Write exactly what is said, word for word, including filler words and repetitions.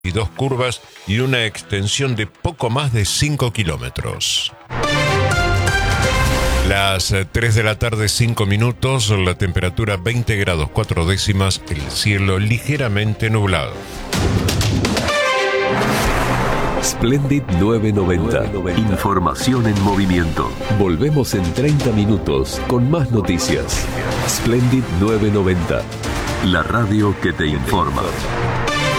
y dos curvas y una extensión de poco más de cinco kilómetros. Las tres de la tarde, cinco minutos, la temperatura veinte grados cuatro décimas, el cielo ligeramente nublado. Splendid novecientos noventa. Información en movimiento. Volvemos en treinta minutos con más noticias. Splendid novecientos noventa. La radio que te informa.